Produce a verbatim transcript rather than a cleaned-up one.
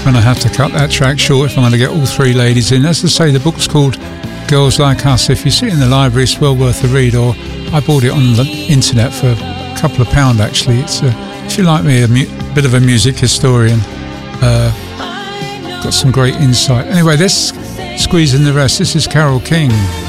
when I have to cut that track short if I'm going to get all three ladies in. As I say, the book's called Girls Like Us. If you see it in the library, it's well worth a read, or I bought it on the internet for a couple of pound actually. It's a, if you like me, a mu- bit of a music historian, uh, got some great insight. Anyway, let's squeeze in the rest. This is Carole King.